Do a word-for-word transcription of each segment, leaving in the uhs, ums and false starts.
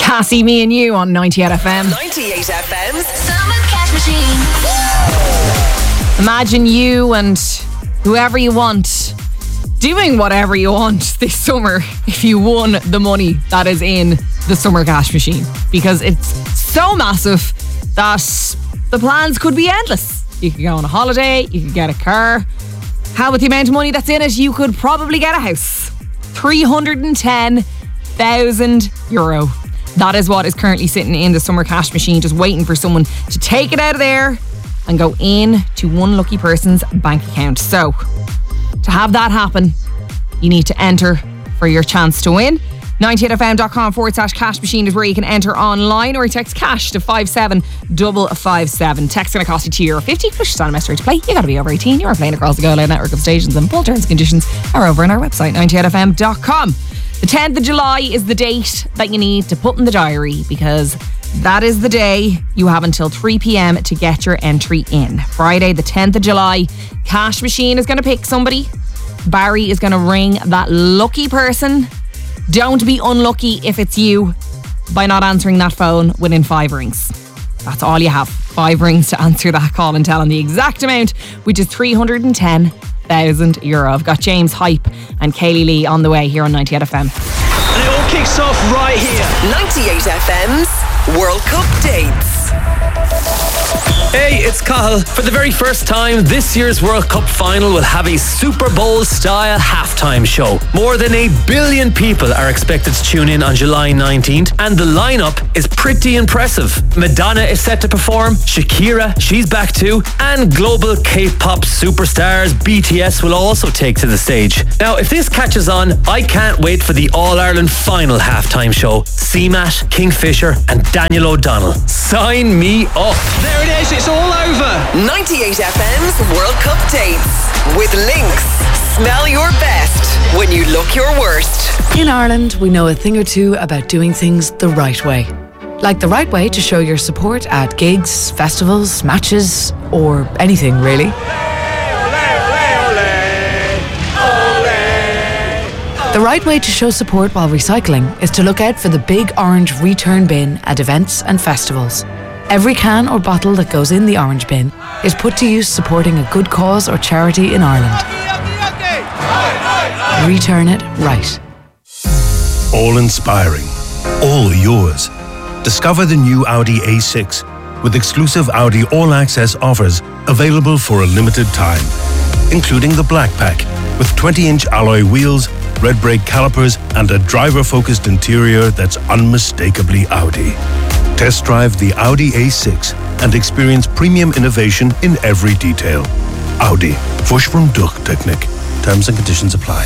Cassie, me and you on ninety-eight F M. ninety-eight F M's Summer Cash Machine. Imagine you and whoever you want doing whatever you want this summer if you won the money that is in the Summer Cash Machine, because it's so massive that the plans could be endless. You could go on a holiday, you could get a car. How with the amount of money that's in it, you could probably get a house. three hundred ten thousand euro. That is what is currently sitting in the Summer Cash Machine, just waiting for someone to take it out of there and go in to one lucky person's bank account. So, to have that happen, you need to enter for your chance to win. ninety-eight fm.com forward slash cash machine is where you can enter online, or text cash to five seven five five seven. Text going to cost you two euro fifty, plus your message to play. You got to be over eighteen. You're playing across the Go Loud network of stations, and full terms and conditions are over on our website, ninety-eight f m dot com. The tenth of July is the date that you need to put in the diary, because that is the day you have until three p.m. to get your entry in. Friday the tenth of July, Cash Machine is going to pick somebody. Barry is going to ring that lucky person. Don't be unlucky if it's you by not answering that phone within five rings. That's all you have. Five rings to answer that call and tell him the exact amount, which is three hundred ten thousand euro. I've got James Hype and Kaylee Lee on the way here on ninety-eight F M. And it all kicks off right here. ninety-eight F M's World Cup dates. Hey, it's Cahill. For the very first time, this year's World Cup final will have a Super Bowl-style halftime show. More than a billion people are expected to tune in on July nineteenth, and the lineup is pretty impressive. Madonna is set to perform, Shakira, she's back too, and global K-pop superstars B T S will also take to the stage. Now, if this catches on, I can't wait for the All-Ireland final halftime show. C MAT, Kingfisher, and Daniel O'Donnell. Sign me up. There it is, it's all over. ninety-eight F M's World Cup dates with Lynx. Smell your best when you look your worst. In Ireland, we know a thing or two about doing things the right way. Like the right way to show your support at gigs, festivals, matches, or anything really. The right way to show support while recycling is to look out for the big orange return bin at events and festivals. Every can or bottle that goes in the orange bin is put to use supporting a good cause or charity in Ireland. Return it right. All inspiring, all yours. Discover the new Audi A six with exclusive Audi All Access offers available for a limited time, including the Black Pack with twenty-inch alloy wheels, red brake calipers, and a driver-focused interior that's unmistakably Audi. Test drive the Audi A six and experience premium innovation in every detail. Audi. Frisch from Durchtechnik. Terms and conditions apply.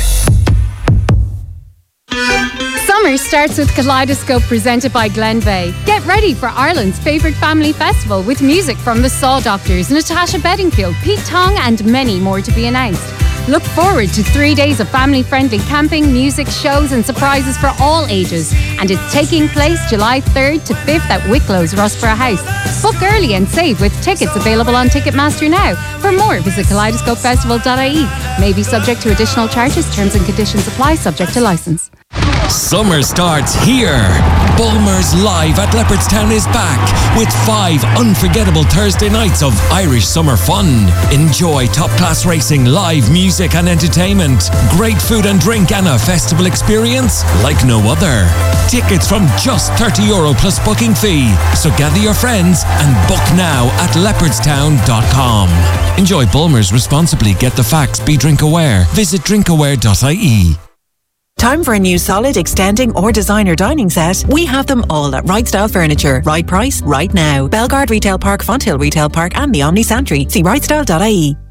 Summer starts with Kaleidoscope, presented by Glenveigh. Get ready for Ireland's favourite family festival with music from the Saw Doctors, Natasha Bedingfield, Pete Tong, and many more to be announced. Look forward to three days of family-friendly camping, music, shows and surprises for all ages. And it's taking place July third to fifth at Wicklow's Rossborough House. Book early and save with tickets available on Ticketmaster now. For more, visit kaleidoscope festival dot I E. May be subject to additional charges. Terms and conditions apply, subject to licence. Summer starts here. Bulmers Live at Leopardstown is back with five unforgettable Thursday nights of Irish summer fun. Enjoy top-class racing, live music and entertainment, great food and drink, and a festival experience like no other. Tickets from just thirty euro plus booking fee. So gather your friends and book now at leopardstown dot com. Enjoy Bulmers responsibly. Get the facts. Be drink aware. Visit drink aware dot I E. Time for a new solid, extending or designer dining set? We have them all at Right Style Furniture. Right price, right now. Belgard Retail Park, Fonthill Retail Park and the Omni Santry. See right style dot I E.